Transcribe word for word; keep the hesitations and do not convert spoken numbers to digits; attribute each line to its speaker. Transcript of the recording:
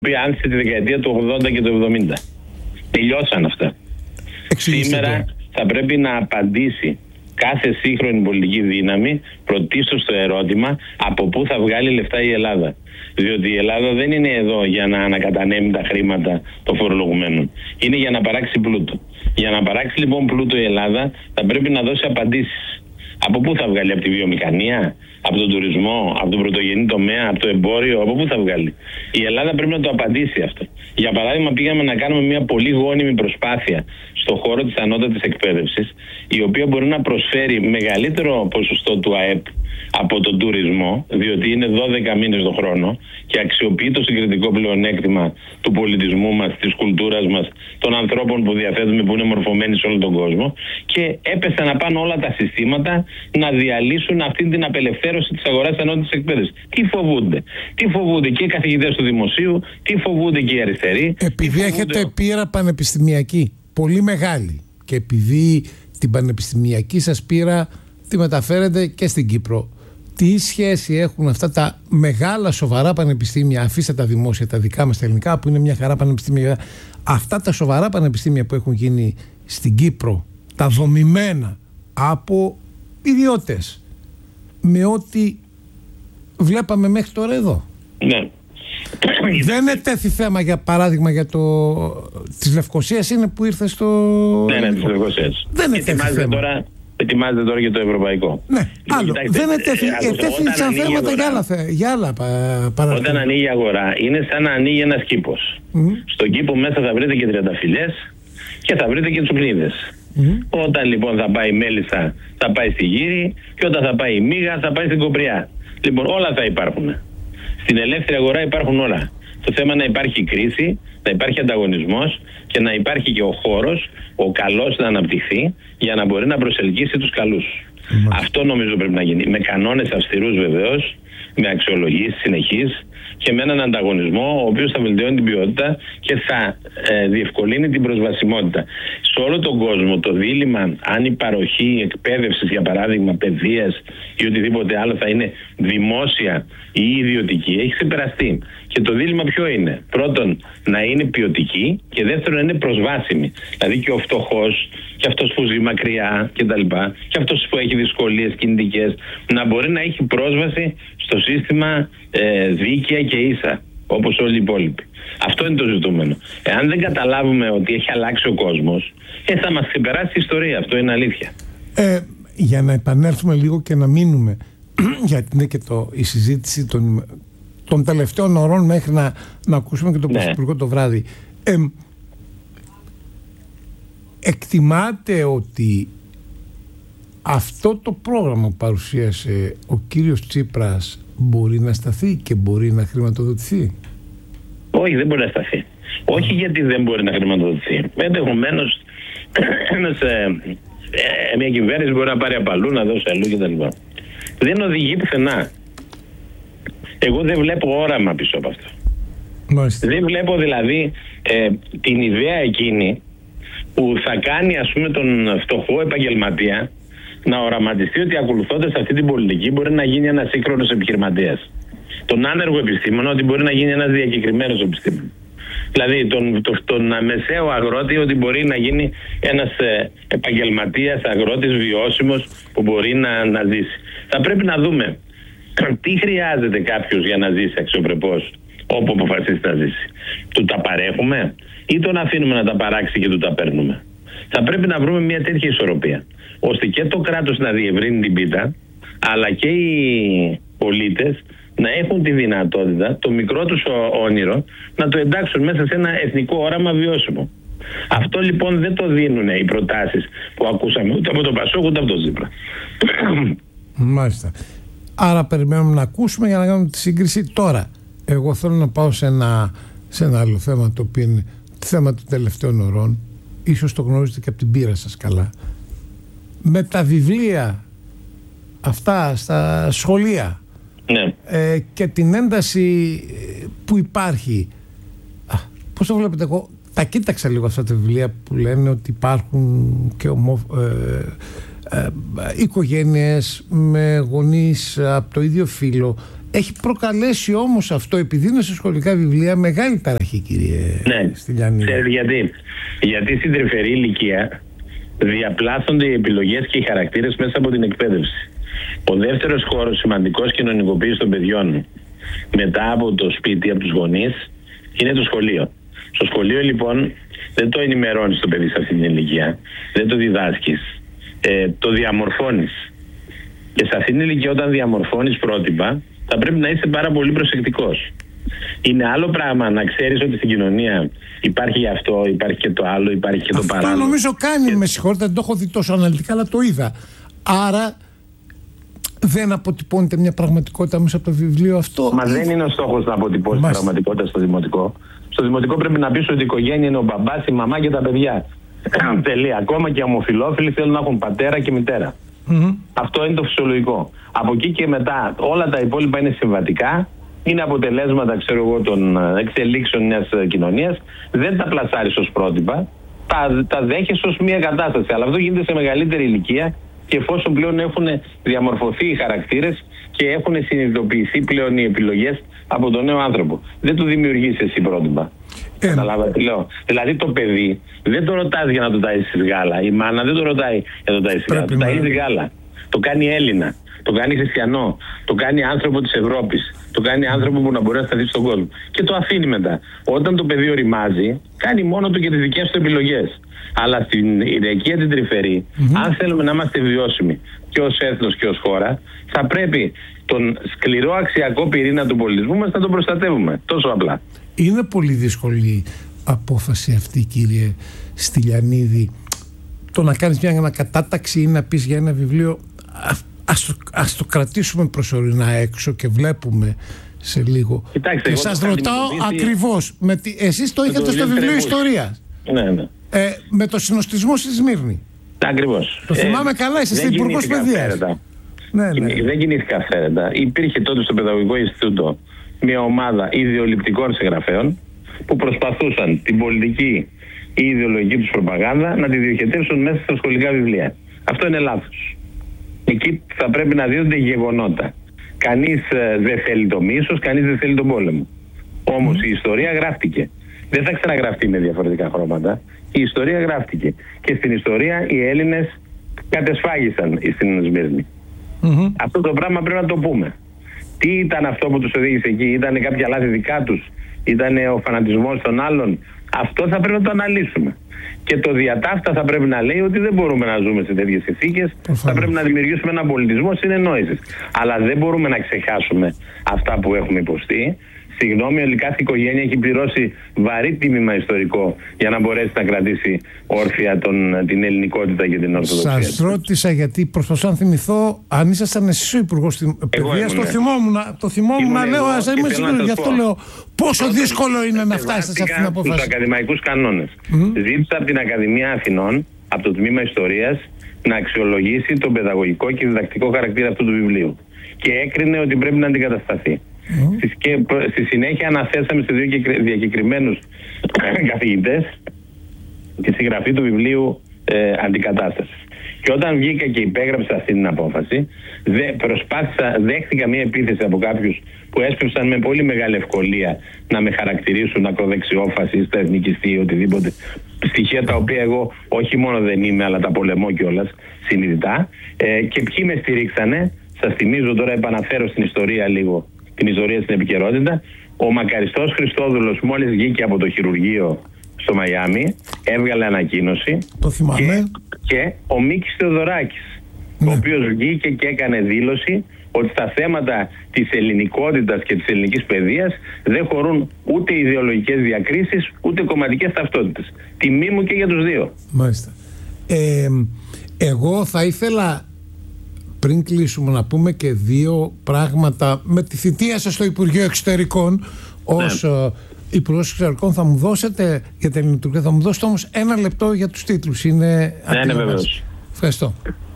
Speaker 1: που άνοιξε τη δεκαετία του ογδόντα και του εβδομήντα. Τελειώσαν αυτά.
Speaker 2: Εξηγήστε
Speaker 1: Σήμερα
Speaker 2: το.
Speaker 1: θα πρέπει να απαντήσει κάθε σύγχρονη πολιτική δύναμη πρωτίστως στο ερώτημα από πού θα βγάλει λεφτά η Ελλάδα. Διότι η Ελλάδα δεν είναι εδώ για να ανακατανέμει τα χρήματα των φορολογουμένων. Είναι για να παράξει πλούτο. Για να παράξει λοιπόν πλούτο η Ελλάδα θα πρέπει να δώσει απαντήσεις. Από πού θα βγάλει, από τη βιομηχανία, από τον τουρισμό, από τον πρωτογενή τομέα, από το εμπόριο, από πού θα βγάλει. Η Ελλάδα πρέπει να το απαντήσει αυτό. Για παράδειγμα, πήγαμε να κάνουμε μια πολύ γόνιμη προσπάθεια στον χώρο της ανώτατης εκπαίδευσης, η οποία μπορεί να προσφέρει μεγαλύτερο ποσοστό του ΑΕΠ από τον τουρισμό, διότι είναι δώδεκα μήνες το χρόνο και αξιοποιεί το συγκριτικό πλεονέκτημα του πολιτισμού μας, της κουλτούρας μας, των ανθρώπων που διαθέτουμε, που είναι μορφωμένοι σε όλο τον κόσμο, και έπεσαν να πάνε όλα τα συστήματα να διαλύσουν αυτή την απελευθέρωση της αγοράς της ανώτατης εκπαίδευσης. Τι φοβούνται. Τι φοβούνται και οι καθηγητές του δημοσίου, τι φοβούνται και οι αριστεροί.
Speaker 2: Επειδή
Speaker 1: φοβούνται...
Speaker 2: έχετε πείρα πανεπιστημιακή πολύ μεγάλη και επειδή την πανεπιστημιακή σας πείρα τη μεταφέρετε και στην Κύπρο, τι σχέση έχουν αυτά τα μεγάλα σοβαρά πανεπιστήμια, αφήστε τα δημόσια, τα δικά μας τα ελληνικά που είναι μια χαρά πανεπιστήμια, αυτά τα σοβαρά πανεπιστήμια που έχουν γίνει στην Κύπρο, τα δομημένα από ιδιώτες, με ό,τι βλέπαμε μέχρι τώρα εδώ?
Speaker 1: Ναι.
Speaker 2: Δεν ετέθη θέμα, για παράδειγμα, για το της Λευκωσίας είναι που ήρθε στο...
Speaker 1: Ναι, ναι, της Λευκωσίας.
Speaker 2: Δεν ετέθη θέμα.
Speaker 1: Τώρα, ετοιμάζεται τώρα για το ευρωπαϊκό.
Speaker 2: Ναι, άλλο. Δεν ετέθη, ετέθησαν θέματα για άλλα, για άλλα παραδείγματα.
Speaker 1: Όταν ανοίγει η αγορά, είναι σαν να ανοίγει ένας κήπος. Mm. Στον κήπο μέσα θα βρείτε και τριανταφυλλές και θα βρείτε και τσουκνίδες. Mm. Όταν λοιπόν θα πάει η μέλισσα, θα πάει στη γύρι, και όταν θα πάει η μύγα, θα πάει στην κοπριά. Λοιπόν, όλα θα υπάρχουν. Στην ελεύθερη αγορά υπάρχουν όλα. Το θέμα είναι να υπάρχει κρίση, να υπάρχει ανταγωνισμός και να υπάρχει και ο χώρος, ο καλός να αναπτυχθεί για να μπορεί να προσελκύσει τους καλούς. Mm. Αυτό νομίζω πρέπει να γίνει. Με κανόνες αυστηρούς βεβαίως, με αξιολογήσεις συνεχείς και με έναν ανταγωνισμό ο οποίος θα βελτιώνει την ποιότητα και θα ε, διευκολύνει την προσβασιμότητα. Σε όλο τον κόσμο το δίλημμα αν η παροχή εκπαίδευσης, για παράδειγμα παιδείας ή οτιδήποτε άλλο, θα είναι δημόσια ή ιδιωτική, έχει ξεπεραστεί. Και το δίλημμα ποιο είναι? Πρώτον, να είναι ποιοτική, και δεύτερον, να είναι προσβάσιμη. Δηλαδή και ο φτωχός και αυτός που ζει μακριά κτλ. Και αυτός που έχει δυσκολίες κινητικές να μπορεί να έχει πρόσβαση στο σύστημα ε, δίκαια και ίσα, όπως όλοι οι υπόλοιποι. Αυτό είναι το ζητούμενο. Εάν δεν καταλάβουμε ότι έχει αλλάξει ο κόσμος, ε, θα μας ξεπεράσει η ιστορία. Αυτό είναι αλήθεια.
Speaker 2: Ε, για να επανέλθουμε λίγο και να μείνουμε, γιατί είναι και το, η συζήτηση των, των τελευταίων ωρών μέχρι να, να ακούσουμε και τον Πρωθυπουργό, ναι, το βράδυ. Ε, εκτιμάτε ότι αυτό το πρόγραμμα που παρουσίασε ο κύριος Τσίπρας μπορεί να σταθεί και μπορεί να χρηματοδοτηθεί?
Speaker 1: Όχι, δεν μπορεί να σταθεί. Όχι γιατί δεν μπορεί να χρηματοδοτηθεί. Ενδεχομένως ε, ε, μια κυβέρνηση μπορεί να πάρει από αλλού, να δώσει αλλού κτλ. Δεν οδηγεί πουθενά. Εγώ δεν βλέπω όραμα πίσω από αυτό.
Speaker 2: Μάλιστα.
Speaker 1: Δεν βλέπω δηλαδή ε, την ιδέα εκείνη που θα κάνει, ας πούμε, τον φτωχό επαγγελματία να οραματιστεί ότι ακολουθώντας αυτή την πολιτική μπορεί να γίνει ένας σύγχρονος επιχειρηματίας. Τον άνεργο επιστήμονα ότι μπορεί να γίνει ένας διακεκριμένος επιστήμονας. Δηλαδή τον, τον, τον μεσαίο αγρότη ότι μπορεί να γίνει ένας ε, επαγγελματίας αγρότης βιώσιμος που μπορεί να, να ζήσει. Θα πρέπει να δούμε τι χρειάζεται κάποιος για να ζήσει αξιοπρεπώς όπου αποφασίσει να ζήσει. Του τα παρέχουμε ή τον αφήνουμε να τα παράξει και του τα παίρνουμε? Θα πρέπει να βρούμε μια τέτοια ισορροπία, ώστε και το κράτος να διευρύνει την πίτα, αλλά και οι πολίτες να έχουν τη δυνατότητα το μικρό τους όνειρο να το εντάξουν μέσα σε ένα εθνικό όραμα βιώσιμο. Αυτό λοιπόν δεν το δίνουν οι προτάσεις που ακούσαμε ούτε από τον Πασόκ ούτε από τον Τσίπρα.
Speaker 2: Μάλιστα. Άρα περιμένουμε να ακούσουμε για να κάνουμε τη σύγκριση. Τώρα, εγώ θέλω να πάω σε ένα, σε ένα άλλο θέμα, το οποίο είναι το θέμα των τελευταίων ωρών. Ίσως το γνωρίζετε και από την πείρα σας καλά. Με τα βιβλία αυτά στα σχολεία,
Speaker 1: ναι,
Speaker 2: ε, και την ένταση που υπάρχει, α, πώς το βλέπετε? Εγώ τα κοίταξα λίγο αυτά τα βιβλία που λένε ότι υπάρχουν και ομο, ε, ε, οικογένειες με γονείς από το ίδιο φύλο, Έχει προκαλέσει όμως αυτό, επειδή είναι σε σχολικά βιβλία, μεγάλη ταραχή, κύριε
Speaker 1: ναι.
Speaker 2: Στυλιανίδη.
Speaker 1: Ξέρετε γιατί? Γιατί στην τρυφερή ηλικία διαπλάθονται οι επιλογές και οι χαρακτήρες μέσα από την εκπαίδευση. Ο δεύτερος χώρος σημαντικός κοινωνικοποίησης των παιδιών μετά από το σπίτι, από τους γονείς, είναι το σχολείο. Στο σχολείο λοιπόν δεν το ενημερώνεις το παιδί σε αυτή την ηλικία, δεν το διδάσκεις, ε, το διαμορφώνεις. Και σε αυτήν την ηλικία, όταν διαμορφώνεις πρότυπα, θα πρέπει να είσαι πάρα πολύ προσεκτικός. Είναι άλλο πράγμα να ξέρεις ότι στην κοινωνία υπάρχει αυτό, υπάρχει και το άλλο, υπάρχει και το παράλληλο.
Speaker 2: Αυτό νομίζω κάνει, και... με συγχωρείτε, δεν το έχω δει τόσο αναλυτικά, αλλά το είδα. Άρα δεν αποτυπώνεται μια πραγματικότητα μέσα από το βιβλίο αυτό.
Speaker 1: Μα ή... δεν είναι ο στόχος να αποτυπώσει την πραγματικότητα στο δημοτικό. Στο δημοτικό πρέπει να πεις ότι η οικογένεια είναι ο μπαμπάς, η μαμά και τα παιδιά. Τελεία. Ακόμα και οι ομοφυλόφιλοι θέλουν να έχουν πατέρα και μητέρα. Mm-hmm. Αυτό είναι το φυσιολογικό. Από εκεί και μετά όλα τα υπόλοιπα είναι συμβατικά, είναι αποτελέσματα, ξέρω εγώ, των εξελίξεων μιας κοινωνίας. Δεν τα πλασάρεις ως πρότυπα, τα, τα δέχεσαι ως μια κατάσταση. Αλλά αυτό γίνεται σε μεγαλύτερη ηλικία και εφόσον πλέον έχουν διαμορφωθεί οι χαρακτήρες και έχουν συνειδητοποιηθεί πλέον οι επιλογές από τον νέο άνθρωπο. Δεν του δημιουργείς εσύ πρότυπα. Ε, Καταλάβατε τι λέω? Δηλαδή το παιδί δεν το ρωτάς για να το ταΐσεις γάλα. Η μάνα δεν το ρωτάει για να το ταΐσεις γάλα. Το ταΐζει γάλα. Το κάνει Έλληνα. Το κάνει χριστιανό. Το κάνει άνθρωπο της Ευρώπης. Το κάνει άνθρωπο που να μπορεί να σταθεί στον κόσμο. Και το αφήνει μετά. Όταν το παιδί οριμάζει, κάνει μόνο του και τις δικές του επιλογές. Αλλά στην ηλικία την τρυφερή, mm-hmm. αν θέλουμε να είμαστε βιώσιμοι και ως έθνος και ως χώρα, θα πρέπει τον σκληρό αξιακό πυρήνα του πολιτισμού μας να τον προστατεύουμε. Τόσο απλά.
Speaker 2: Είναι πολύ δύσκολη απόφαση αυτή, κύριε Στυλιανίδη, το να κάνεις μια ανακατάταξη ή να πεις για ένα βιβλίο ας το, ας το κρατήσουμε προσωρινά έξω και βλέπουμε σε λίγο.
Speaker 1: Κοιτάξτε,
Speaker 2: και σας ρωτάω ακριβώς, με τι, εσείς το είχατε στο βιβλίο Ιστορίας.
Speaker 1: Ναι, ναι.
Speaker 2: Ε, με το συνοστισμό στη Σμύρνη.
Speaker 1: Ακριβώς.
Speaker 2: Το θυμάμαι ε, καλά, είσαστε υπουργός παιδείας.
Speaker 1: Ναι, ναι. Δεν κινήθηκα αυθαίρετα. Υπήρχε τότε στο Παιδαγωγικό Ινστιτούτο μια ομάδα ιδεολειπτικών συγγραφέων που προσπαθούσαν την πολιτική ή ιδεολογική τους προπαγάνδα να τη διοχετεύσουν μέσα στα σχολικά βιβλία. Αυτό είναι λάθος. Εκεί θα πρέπει να δίνονται γεγονότα. Κανείς ε, δεν θέλει το μίσος, κανείς δεν θέλει τον πόλεμο. Όμως mm. η ιστορία γράφτηκε. Δεν θα ξαναγραφτεί με διαφορετικά χρώματα. Η ιστορία γράφτηκε. Και στην ιστορία οι Έλληνες κατεσφάγησαν στην Σμύρνη. Mm-hmm. Αυτό το πράγμα πρέπει να το πούμε. Τι ήταν αυτό που τους οδήγησε εκεί? Ήταν κάποια λάθη δικά τους? Ήταν ο φανατισμός των άλλων? Αυτό θα πρέπει να το αναλύσουμε. Και το διατάφτα θα πρέπει να λέει ότι δεν μπορούμε να ζούμε σε τέτοιες συνθήκες. Θα πρέπει να δημιουργήσουμε έναν πολιτισμό συνεννόησης. Αλλά δεν μπορούμε να ξεχάσουμε αυτά που έχουμε υποστεί. Συγγνώμη, όλη κάθε οικογένεια έχει πληρώσει βαρύ τίμημα ιστορικό για να μπορέσει να κρατήσει όρθια τον, την ελληνικότητα και την ορθοδοξία.
Speaker 2: Σας ρώτησα γιατί προσπαθώ να θυμηθώ αν ήσασταν εσείς ο υπουργός παιδείας. Το θυμόμουν, το θυμόμουν να λέω, ας είμαι σίγουρος, γι' αυτό λέω πόσο Πρώτον, δύσκολο είναι να φτάσετε σε αυτήν την απόφαση.
Speaker 1: Στους ακαδημαϊκούς κανόνες. Mm. Ζήτησα από την Ακαδημία Αθηνών, από το Τμήμα Ιστορίας, να αξιολογήσει τον παιδαγωγικό και διδακτικό χαρακτήρα αυτού του βιβλίου. Και έκρινε ότι πρέπει να αντικατασταθεί. Mm. Και στη συνέχεια αναθέσαμε σε δύο διακεκριμένους καθηγητές τη συγγραφή του βιβλίου ε, αντικατάστασης. Και όταν βγήκα και υπέγραψα αυτή την απόφαση, δε, προσπάθησα, δέχτηκα μια επίθεση από κάποιους που έσπευσαν με πολύ μεγάλη ευκολία να με χαρακτηρίσουν ακροδεξιό, φασίστα, εθνικιστή, οτιδήποτε. Στοιχεία τα οποία εγώ όχι μόνο δεν είμαι, αλλά τα πολεμώ κιόλας συνειδητά. Ε, και ποιοι με στηρίξανε, σας θυμίζω τώρα, επαναφέρω στην ιστορία λίγο, την ιστορία στην επικαιρότητα. Ο Μακαριστός Χριστόδουλος μόλις βγήκε από το χειρουργείο στο Μαϊάμι, έβγαλε ανακοίνωση.
Speaker 2: Το θυμάμαι.
Speaker 1: Και, και ο Μίκης Θεοδωράκης, ναι. ο οποίος βγήκε και έκανε δήλωση ότι στα θέματα της ελληνικότητας και της ελληνικής παιδείας δεν χωρούν ούτε ιδεολογικές διακρίσεις ούτε κομματικές ταυτότητες. Τιμή μου και για τους δύο.
Speaker 2: Μάλιστα. Ε, εγώ θα ήθελα πριν κλείσουμε να πούμε και δύο πράγματα. Με τη θητεία σας στο Υπουργείο Εξωτερικών ως ναι. Υπουργός Εξωτερικών θα μου δώσετε για την ελληνική, θα μου δώσετε όμως ένα λεπτό για τους τίτλους. Είναι
Speaker 1: ναι, ναι, βεβαίως.
Speaker 2: Ευχαριστώ.